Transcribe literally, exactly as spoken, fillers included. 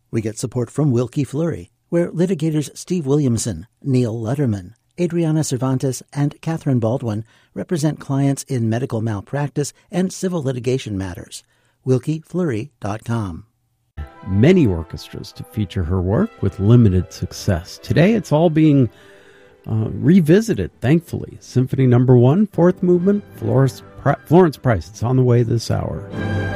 We get support from Wilkie Fleury, where litigators Steve Williamson, Neil Letterman, Adriana Cervantes, and Catherine Baldwin represent clients in medical malpractice and civil litigation matters. wilkie fleury dot com. Many orchestras to feature her work with limited success. Today it's all being uh, revisited, thankfully. Symphony Number One, Fourth Movement, Florence, Pri- Florence Price. It's on the way this hour.